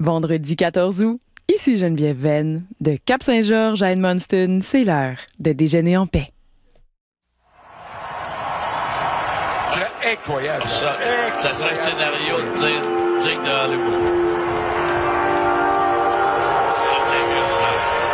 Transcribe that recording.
Vendredi 14 août, ici Geneviève Venn. De Cap-Saint-Georges à Edmundston, c'est l'heure de déjeuner en paix. Incroyable. Ça serait un scénario digne de Hollywood.